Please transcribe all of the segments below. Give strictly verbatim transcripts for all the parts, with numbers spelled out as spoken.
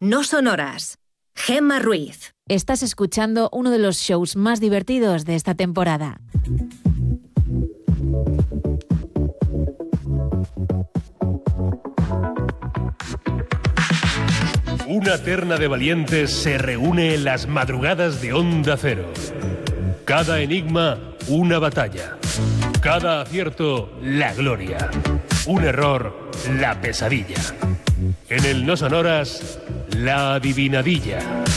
No Sonoras. Gemma Ruiz. Estás escuchando uno de los shows más divertidos de esta temporada. Una terna de valientes se reúne en las madrugadas de Onda Cero. Cada enigma, una batalla. Cada acierto, la gloria. Un error, la pesadilla. En el No Sonoras, la adivinadilla.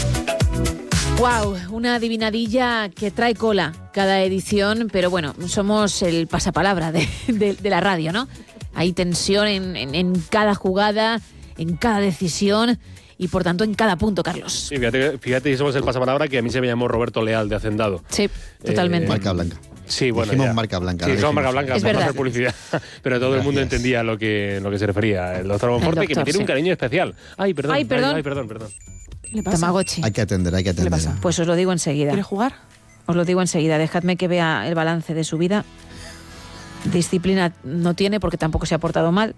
¡Wow! Una adivinadilla que trae cola cada edición, pero bueno, somos el pasapalabra de, de, de la radio, ¿no? Hay tensión en, en, en cada jugada, en cada decisión y por tanto en cada punto, Carlos. Sí, fíjate, fíjate que somos el pasapalabra que a mí se me llamó Roberto Leal de Hacendado. Sí, totalmente. Eh, marca blanca. Sí, bueno, dijimos ya. marca blanca. Sí, dijimos. somos marca blanca, Es vamos a verdad. hacer publicidad. Pero todo Gracias. el mundo entendía lo que, lo que se refería. El doctor Bonforte, El que me doctor, tiene sí. un cariño especial. Ay, perdón. Ay, perdón. Ay, perdón, perdón. ¿Qué le pasa? Tamagotchi. Hay que atender, hay que atender. pasa? Pues os lo digo enseguida. ¿Quiere jugar? Os lo digo enseguida. Dejadme que vea el balance de su vida. Disciplina no tiene porque tampoco se ha portado mal.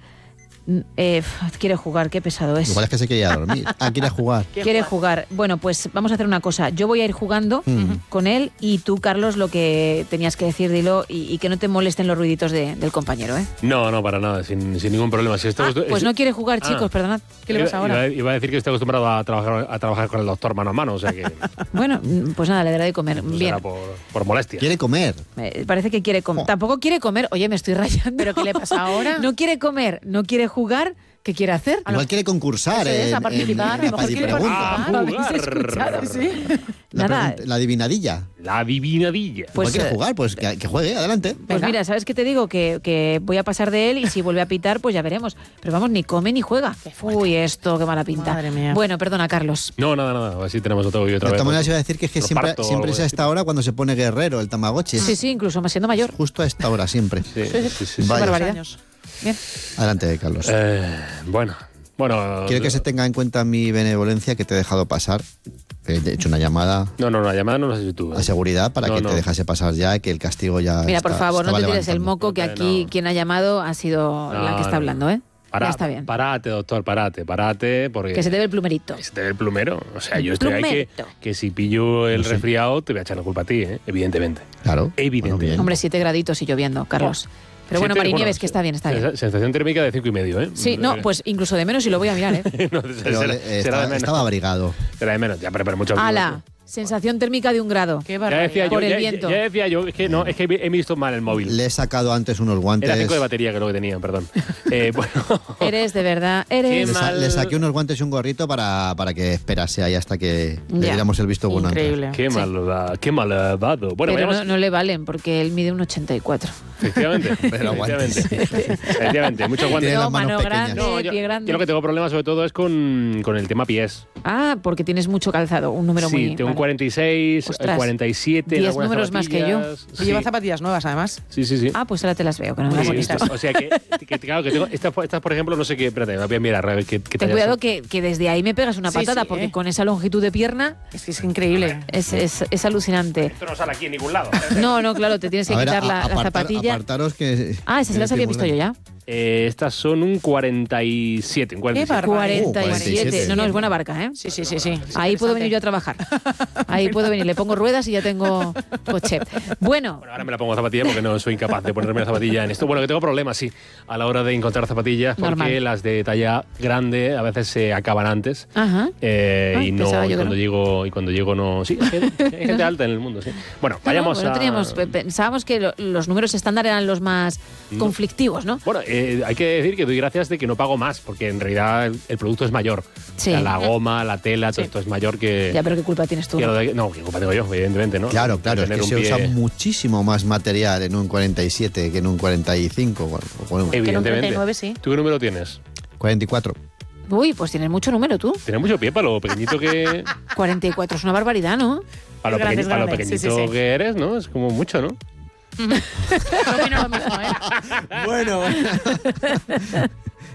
Eh, quiere jugar, qué pesado es. Igual es que se quería dormir. Ah, quiere jugar. Quiere jugar. Bueno, pues vamos a hacer una cosa. Yo voy a ir jugando Mm. con él y tú, Carlos, lo que tenías que decir, dilo, y, y que no te molesten los ruiditos de- del compañero, ¿eh? No, no, para nada, sin, sin ningún problema. Si Ah, pues no quiere jugar, Ah. chicos, perdonad. ¿Qué le pasa iba, ahora? Iba, iba a decir que estoy acostumbrado a trabajar, a trabajar con el doctor mano a mano, o sea que Bueno, pues nada, le daré de comer. pues Bien. era por, por molestia. Quiere comer. Eh, parece que quiere comer. Oh. Tampoco quiere comer. Oye, me estoy rayando. ¿Pero qué le pasa ahora? No quiere comer, no quiere jugar. ¿Qué quiere hacer? Igual quiere concursar. Eso es, en- a participar, en- a lo mejor en- quiere pregunta. participar. Ah, ¿Habéis jugar. escuchado? Sí. La, Nada. pregunta- la adivinadilla. La adivinadilla. Pues, Igual quiere eh, jugar, pues que, que juegue, adelante. Pues Venga. mira, ¿sabes qué te digo? Que, que voy a pasar de él y si vuelve a pitar, pues ya veremos. Pero vamos, ni come ni juega. Uy, esto, qué mala pinta. Madre mía. Bueno, perdona, Carlos. No, nada, nada. Así tenemos otro y De otra vez. todas maneras, iba a decir que es que Lo siempre, parto o siempre algo es a de esta hora cuando se pone guerrero el Tamagotchi. Sí, sí, incluso más siendo mayor. Justo a esta hora, siempre. Sí, sí, sí, sí. Vaya. barbaridad. Años. Bien. Adelante, Carlos. Eh, bueno, bueno. Quiero que se tenga en cuenta mi benevolencia que te he dejado pasar. He hecho una llamada No, no, la llamada no la has hecho tú. ¿eh? a seguridad para No, que no. te dejase pasar ya, que el castigo ya. Mira, está- por favor, no estaba te tires el levantando. moco, que No, aquí no. quien ha llamado ha sido la No, que está no. hablando, ¿eh? Pará, Ya está bien. Parate, doctor, parate, parate, porque... Que se te ve el plumerito. Que se te ve el plumero. O sea, yo El estoy ahí que, plumerito. que si pillo el No sé. resfriado te voy a echar la culpa a ti, ¿eh? Evidentemente. Claro. Evidente. Bueno, bien. Hombre, siete graditos y lloviendo, Carlos. Pero bueno, Siete, Marinieves, bueno, que está bien, está bien. sen- Sensación térmica de cinco y medio, ¿eh? Sí, no, pues incluso de menos y lo voy a mirar, ¿eh? No, Pero será, le- eh, será estaba, de menos. estaba abrigado. Será de menos, ya, pero, pero mucho. ¡Hala! Sensación térmica de un grado. Qué Ya barbaridad. decía yo, Por el ya, viento. ya decía yo, es que no, es que he visto mal el móvil. Le he sacado antes unos guantes. Era cinco de batería que es lo que tenía, perdón. Eh, bueno. Eres, de verdad, eres... Le, sa- mal. le saqué unos guantes y un gorrito para, para que esperase ahí hasta que le Ya. diéramos el visto bueno. a entrar. Increíble. Qué malvado, qué malvado. Bueno, pero vayamos- no, no le valen, porque él mide un ochenta y cuatro. Efectivamente. Pero guantes. efectivamente. Efectivamente, muchos guantes. Tiene No, las manos mano pequeñas. grande, No, yo, pie grande. yo lo que tengo problemas sobre todo es con, con el tema pies. Ah, porque tienes mucho calzado, un número sí, muy... tengo un vale. cuarenta y seis, Ostras, cuarenta y siete. en diez algunas números más que yo. zapatillas. Y Sí. lleva zapatillas nuevas, además. Sí, sí, sí. Ah, pues ahora te las veo, que no me Muy las he bonitas. visto. O sea que, que, claro, que tengo. Estas, estas, por ejemplo, no sé qué. Espérate, me voy a mirar a ver qué, qué Ten tallas cuidado son. que, que desde ahí me pegas una Sí, patada, sí, porque ¿eh? con esa longitud de pierna Es que es increíble. es, es, es alucinante. Esto no sale aquí en ningún lado. No, no, claro, te tienes que A ver, quitar a- la, la apartar- zapatilla. Apartaros que. Ah, esas se las había visto yo ya. Eh, estas son un cuarenta y siete. Un cuarenta y siete. Qué barbaridad. Uh, cuarenta y siete. cuarenta y siete. No, no, es buena barca, ¿eh? Sí, sí, sí, sí. Ahí puedo venir yo a trabajar. Ahí puedo venir. Le pongo ruedas y ya tengo coche. Bueno, Bueno, ahora me la pongo zapatilla porque no soy incapaz de ponerme la zapatilla en esto. Bueno, que tengo problemas, sí, a la hora de encontrar zapatillas, porque Normal. las de talla grande a veces se acaban antes. ajá. eh, Ay, y no pensaba yo y que cuando no. llego y cuando llego no sí hay gente, hay gente alta en el mundo, sí. Bueno, vayamos No, no, a teníamos, pensábamos que lo- los números estándar eran los más No. conflictivos, ¿no? Bueno, eh, hay que decir que doy gracias de que no pago más, porque en realidad el, el producto es mayor. Sí. O sea, la goma, la tela, todo Sí. esto es mayor que... Ya, pero qué culpa tienes tú. que ¿no? lo de- no, qué culpa tengo yo, evidentemente, ¿no? Claro, claro, es Tener que un se pie- usa muchísimo más material en un cuarenta y siete que en un cuarenta y cinco. Bueno, bueno, Que en un Evidentemente. treinta y nueve sí. ¿Tú qué número tienes? cuarenta y cuatro. Uy, pues tienes mucho número tú. Tienes mucho pie para lo pequeñito que... cuarenta y cuatro es una barbaridad, ¿no? Para lo, Es grande, pequeñi- es para lo grande. pequeñito Sí, sí, sí. que eres, ¿no? Es como mucho, ¿no? No opino lo mismo, ¿eh? Bueno,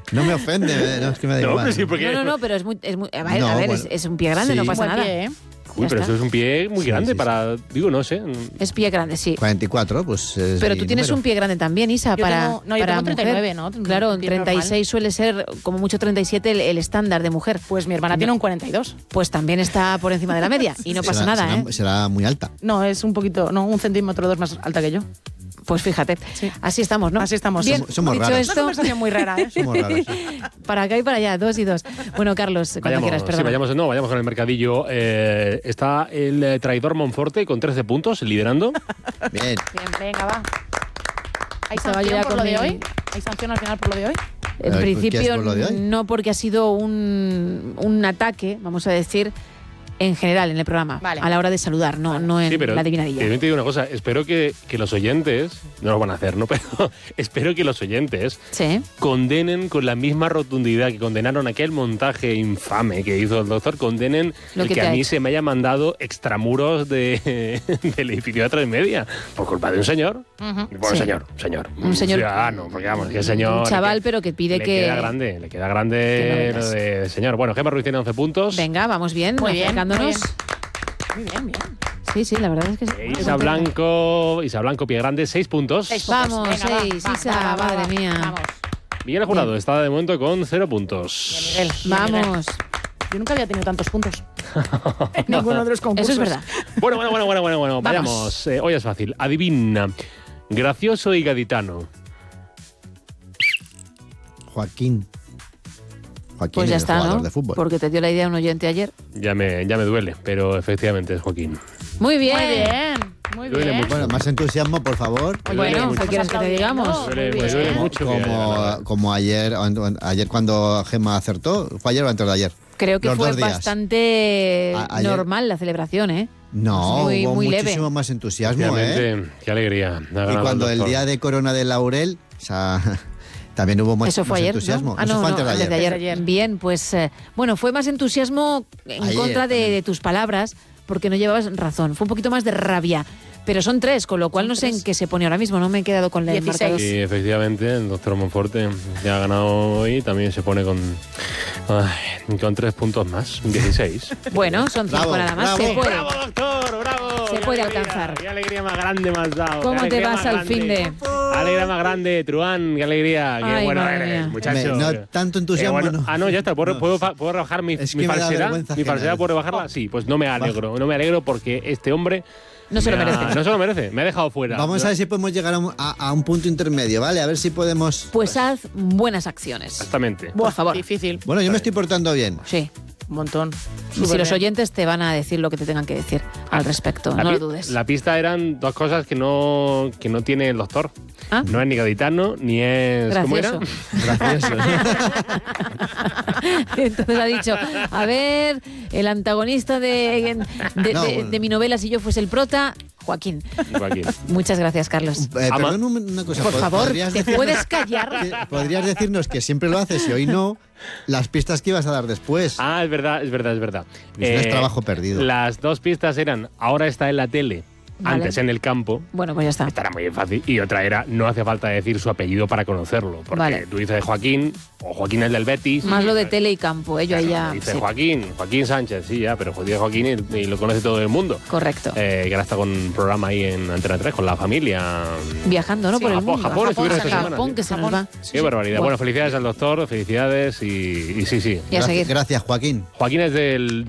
No me ofende, eh, no, es que me da No, igual. pero sí, porque... No, no, no, pero es muy... Es muy a ver, No, a ver, bueno, es, es un pie grande, sí. no pasa Buen nada. pie, ¿eh? Uy, Ya pero está. eso es un pie muy Sí, grande sí, para... Digo, no sé. Es pie grande, sí. cuarenta y cuatro, pues es Pero mi tú tienes número. un pie grande también, Isa, Yo para, tengo- no, yo para tengo treinta y nueve, mujer. ¿no? Claro, Un en pie treinta y seis suele ser como mucho treinta y siete el, el estándar de mujer. Pues mi hermana tiene un cuarenta y dos. Pues también está por encima de la media y no pasa Será- nada, será, ¿eh? será muy alta. No, es un poquito, no, un centímetro o dos más alta que yo. Pues fíjate, Sí. así estamos, ¿no? Así estamos. Bien, Somos- somos dicho raros. Una esto, conversación muy rara, ¿eh? Somos raros. sí. para acá y para allá, dos y dos. Bueno, Carlos, cuando Vayamos, quieras, sí, perdón. vayamos, no, vayamos con el mercadillo. Eh, está el eh, traidor Monforte con trece puntos, liderando. Bien. Bien, venga, va. ¿Hay Estaba yo sanción ya por con lo de mi- hoy? ¿Hay sanción al final por lo de hoy? En A ver, ¿qué principio, es por lo de hoy? no, porque ha sido un, un ataque, vamos a decir, en general en el programa, Vale. a la hora de saludar, no, no en Sí, pero la adivinadilla. también te digo una cosa, espero que, que los oyentes, no lo van a hacer, ¿no? Pero espero que los oyentes Sí. condenen con la misma rotundidad que condenaron aquel montaje infame que hizo el doctor, condenen Lo el que que, te a ha mí hecho. se me haya mandado extramuros de, del edificio de tres media por culpa de un señor. Bueno, Sí. señor, señor. Un señor- ciudadano, porque vamos, que señor... Un chaval, le que- pero que pide le que... queda grande, le queda que grande no lo vengas. de señor. Bueno, Gemma Ruiz tiene once puntos. Venga, vamos bien, Muy bien, acercándonos. muy Muy bien, bien. Sí, sí, la verdad es que sí. Eh, Estoy Isa contenta. Blanco, Isa Blanco, pie grande, seis puntos. Seis puntos. Vamos, Venga, va, seis, va, Isa, va, va, madre va. mía. Vamos. Miguel Jurado está de momento con cero puntos. Bien, Miguel. Bien, Miguel. Vamos. Yo nunca había tenido tantos puntos en ninguno de los concursos. Eso es verdad. Bueno, bueno, bueno, bueno, bueno, bueno. Vamos. Vayamos. Eh, hoy es fácil. Adivina. Gracioso y gaditano. Joaquín. Joaquín, Pues ya el está, jugador ¿no? de fútbol. Porque te dio la idea un oyente ayer. Ya me, ya me duele, pero efectivamente es Joaquín. Muy bien. Muy bien, muy Duele bien. mucho. Bueno, más entusiasmo, por favor. Me duele Bueno, mucho. ¿qué quieres que te digamos? Me duele, Muy me duele bien. mucho. que haya Como, ganado. como ayer, o- o- ayer cuando Gemma acertó. ¿Fue ayer o antes de ayer? Creo que Los fue dos días. bastante A- ayer- normal la celebración, ¿eh? No, Muy- hubo muy leve. muchísimo más entusiasmo, ¿eh? Efectivamente, qué alegría. Ha Y ganado cuando el doctor. día de Corona de Laurel, o sea, también hubo más, Eso fue más ayer, entusiasmo. ¿no? Ah, Eso no, fue no, antes de antes ayer. de ayer. Antes de ayer. Bien, pues eh, bueno, fue más entusiasmo en Ayer contra de, también. de tus palabras, porque no llevabas razón. Fue un poquito más de rabia. Pero son tres, con lo cual Son no sé tres. en qué se pone ahora mismo. No me he quedado con la Dieciséis. marcador. Sí, efectivamente, el doctor Monforte ya ha ganado hoy, también se pone con, ay, con tres puntos más, dieciséis. Bueno, son cinco Bravo, nada más. Se bravo. puede. ¡Bravo, doctor! ¡Bravo! Se ¡Qué puede alegría! alcanzar. ¡Qué alegría más grande me has dado! ¿Cómo ¡Qué te alegría vas más al grande! fin de...? ¡Alegría más grande, Truán! ¡Qué alegría! ¡Qué Ay, bueno madre eres, mía. muchacho! Hombre, no tanto entusiasmo, Qué bueno. no. Ah, no, ya está. ¿Puedo, No, puedo, sí. fa- puedo rebajar mi, Es que mi me da falsedad? vergüenza ¿Mi ajena. falsedad puedo rebajarla? Sí, pues no me alegro. No me alegro porque este hombre... No se lo me ha- merece. No se lo merece. Me ha dejado fuera. Vamos a ver si podemos llegar a un, a- a un punto intermedio, ¿vale? A ver si podemos... Pues haz buenas acciones. Exactamente. Por Buah, favor. Difícil. Bueno, yo me estoy portando bien. Sí. Un montón. Y si Súper los bien. oyentes te van a decir lo que te tengan que decir al respecto, La no pi- lo dudes. La pista eran dos cosas que no, que no tiene el doctor. Ah. No es ni gaditano, ni es... ¿Cómo era? Gracioso. Gracioso. Entonces ha dicho, a ver, el antagonista de, de, No, de- bueno. de mi novela, si yo fuese el prota, Joaquín. Joaquín. Muchas gracias, Carlos. Eh, Ama. perdón un- una cosa. Por ¿pod- favor, podrías ¿te decirnos- puedes callar? que- Podrías decirnos que siempre lo haces y hoy no, las pistas que ibas a dar después. Ah, es verdad, es verdad, es verdad. Pues no es trabajo perdido. Las dos pistas eran, ahora está en la tele, Vale. antes en el campo. Bueno, pues ya está. Esta era muy fácil. Y otra era, no hace falta decir su apellido para conocerlo. Porque Vale. tú dices Joaquín, o Joaquín es del Betis. Más lo de tele y campo, ello ahí ya. Dice sí. Joaquín, Joaquín Sánchez, sí, ya, pero dice Joaquín y, y lo conoce todo el mundo. Correcto. Eh, que ahora está con un programa ahí en Antena tres con la familia. Viajando, ¿no? Sí, por el Japón, mundo. Japón estuvieron esta Japón, semana, sí. que se nos Japón. va. Qué barbaridad. Bueno. Bueno, felicidades al doctor, felicidades y, y sí, sí. Y a Gracias, seguir. gracias, Joaquín. Joaquín es del,